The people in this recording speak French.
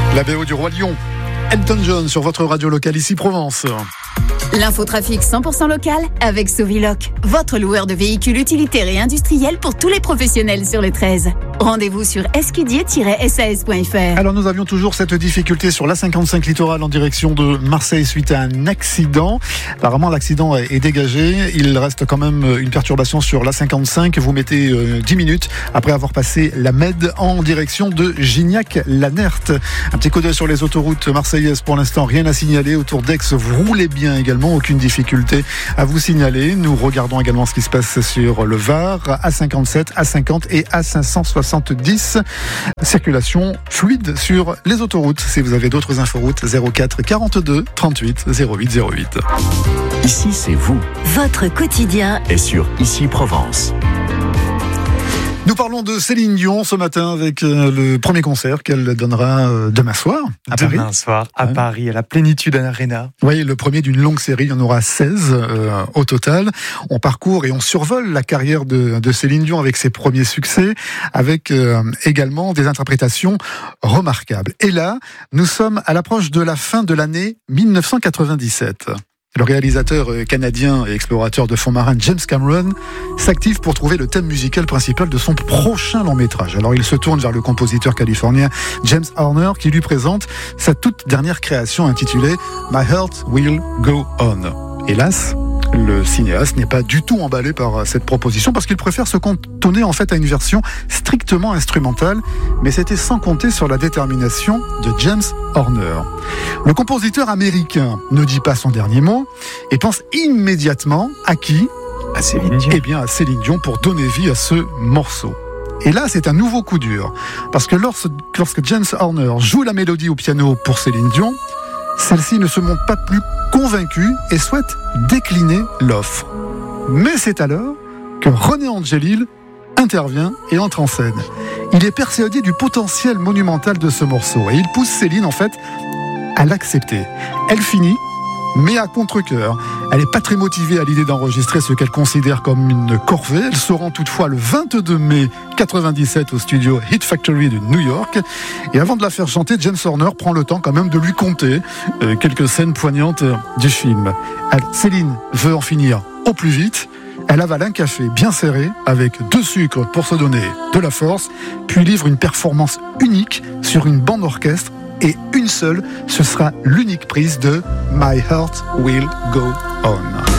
La BO du Roi Lion. Elton John sur votre radio locale ici Provence. L'infotrafic 100% local avec Soviloc, votre loueur de véhicules utilitaires et industriels pour tous les professionnels sur le 13. Rendez-vous sur escudier-sas.fr. Alors nous avions toujours cette difficulté sur l'A55 littoral en direction de Marseille suite à un accident. Apparemment l'accident est dégagé. Il reste quand même une perturbation sur l'A55. Vous mettez 10 minutes après avoir passé la Med en direction de Gignac-Lanert. Un petit coup d'œil sur les autoroutes marseillaises. Pour l'instant, rien à signaler. Autour d'Aix, vous roulez bien également. Aucune difficulté à vous signaler. Nous regardons également ce qui se passe sur le Var, A57, A50 et A570. Circulation fluide sur les autoroutes. Si vous avez d'autres inforoutes, 04 42 38 08 08. Ici, c'est vous. Votre quotidien est sur Ici Provence. Nous parlons de Céline Dion ce matin avec le premier concert qu'elle donnera demain soir à Paris. Demain soir à Paris, à la Plénitude Arena. Oui, le premier d'une longue série, il y en aura 16 au total. On parcourt et on survole la carrière de Céline Dion avec ses premiers succès, avec également des interprétations remarquables. Et là, nous sommes à l'approche de la fin de l'année 1997. Le réalisateur canadien et explorateur de fonds marins James Cameron s'active pour trouver le thème musical principal de son prochain long métrage. Alors il se tourne vers le compositeur californien James Horner qui lui présente sa toute dernière création intitulée My Heart Will Go On. Hélas, le cinéaste n'est pas du tout emballé par cette proposition parce qu'il préfère se cantonner en fait à une version strictement instrumentale, mais c'était sans compter sur la détermination de James Horner. Le compositeur américain ne dit pas son dernier mot et pense immédiatement à qui ? À Céline Dion. Eh bien à Céline Dion pour donner vie à ce morceau. Et là, c'est un nouveau coup dur parce que lorsque James Horner joue la mélodie au piano pour Céline Dion, celle-ci ne se montre pas plus convaincue et souhaite décliner l'offre. Mais c'est alors que René Angélil intervient et entre en scène. Il est persuadé du potentiel monumental de ce morceau et il pousse Céline en fait à l'accepter. Elle finit, mais à contre-cœur. Elle n'est pas très motivée à l'idée d'enregistrer ce qu'elle considère comme une corvée. Elle se rend toutefois le 22 mai 97 au studio Hit Factory de New York. Et avant de la faire chanter, James Horner prend le temps quand même de lui conter quelques scènes poignantes du film. Céline veut en finir au plus vite. Elle avale un café bien serré avec 2 sucres pour se donner de la force, puis livre une performance unique sur une bande orchestre. Et une seule, ce sera l'unique prise de My Heart Will Go On.